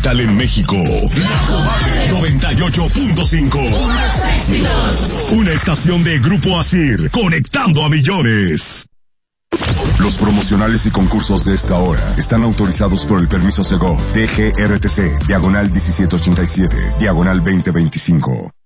capital en México. 98.5. Una estación de Grupo Asir, conectando a millones. Los promocionales y concursos de esta hora están autorizados por el permiso Segov, DGRTC, diagonal 1787, diagonal 2025.